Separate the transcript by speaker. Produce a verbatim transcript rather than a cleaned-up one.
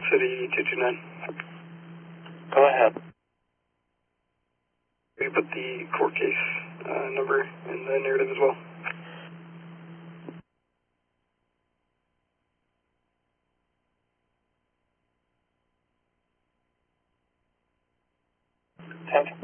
Speaker 1: City two two nine.
Speaker 2: Go ahead.
Speaker 1: We put the court case uh, number in the narrative as well.
Speaker 2: ten